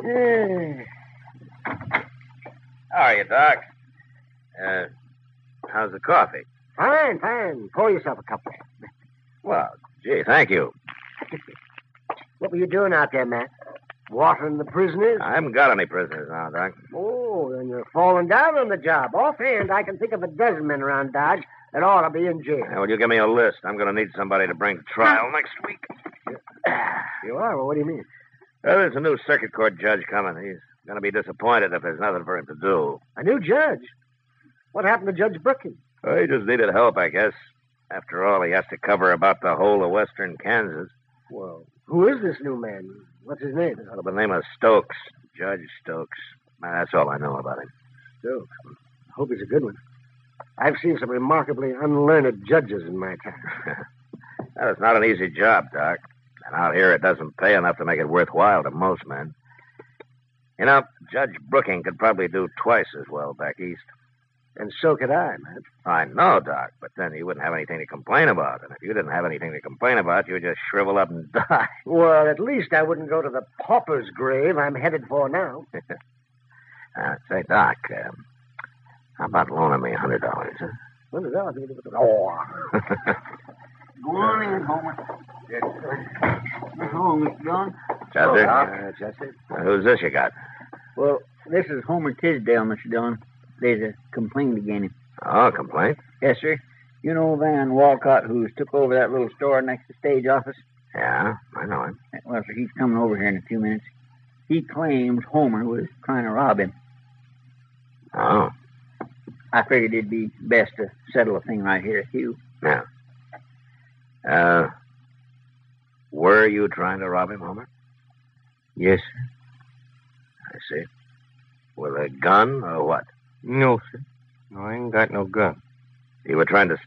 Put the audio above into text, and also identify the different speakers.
Speaker 1: Yeah.
Speaker 2: How are you, Doc? How's the coffee?
Speaker 1: Fine, fine. Pour yourself a cup.
Speaker 2: Well, gee, thank you.
Speaker 1: What were you doing out there, Matt? Watering the prisoners?
Speaker 2: I haven't got any prisoners now, Doc.
Speaker 1: Oh, then you're falling down on the job. Offhand, I can think of a dozen men around Dodge that ought to be in jail.
Speaker 2: Now, will you give me a list? I'm going to need somebody to bring to trial next week.
Speaker 1: You are? Well, what do you mean?
Speaker 2: Well, there's a new circuit court judge coming. He's going to be disappointed if there's nothing for him to do.
Speaker 1: A new judge? What happened to Judge Brookings?
Speaker 2: Well, he just needed help, I guess. After all, he has to cover about the whole of western Kansas.
Speaker 1: Well, who is this new man? What's his name?
Speaker 2: By the name of Stokes. Judge Stokes. That's all I know about him.
Speaker 1: Stokes. I hope he's a good one. I've seen some remarkably unlearned judges in my time.
Speaker 2: Well, it's not an easy job, Doc. And out here, it doesn't pay enough to make it worthwhile to most men. You know, Judge Brooking could probably do twice as well back east.
Speaker 1: And so could I, man.
Speaker 2: I know, Doc, but then you wouldn't have anything to complain about. And if you didn't have anything to complain about, you'd just shrivel up and die.
Speaker 1: Well, at least I wouldn't go to the pauper's grave I'm headed for now.
Speaker 2: Say, Doc, how about loaning me $100, huh?
Speaker 1: $100? Oh.
Speaker 3: Good morning, Homer. Hello, Mr. Dillon.
Speaker 2: Chester?
Speaker 1: Chester?
Speaker 2: Who's this you got?
Speaker 3: Well, this is Homer Tisdale, Mr. Dillon. There's a complaint against him.
Speaker 2: Oh, complaint?
Speaker 3: Yes, sir. You know Van Walcott, who's took over that little store next to stage office?
Speaker 2: Yeah, I know him.
Speaker 3: Well, sir, he's coming over here in a few minutes. He claims Homer was trying to rob him.
Speaker 2: Oh.
Speaker 3: I figured it'd be best to settle a thing right here with you.
Speaker 2: Yeah. Were you trying to rob him, Homer?
Speaker 3: Yes, sir.
Speaker 2: I see. With a gun or what?
Speaker 4: No, sir. No, I ain't got no gun.
Speaker 2: You were trying to